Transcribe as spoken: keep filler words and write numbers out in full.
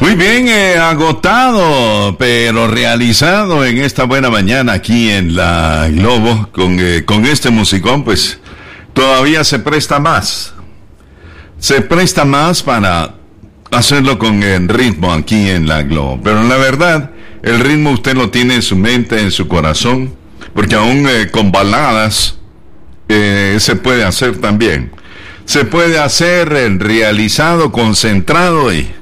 Muy bien, eh, agotado, pero realizado en esta buena mañana aquí en la Globo, con, eh, con este musicón, pues todavía se presta más. Se presta más para hacerlo con el ritmo aquí en la Globo. Pero la verdad, el ritmo usted lo tiene en su mente, en su corazón, porque aún eh, con baladas eh, se puede hacer también. Se puede hacer eh, realizado, concentrado y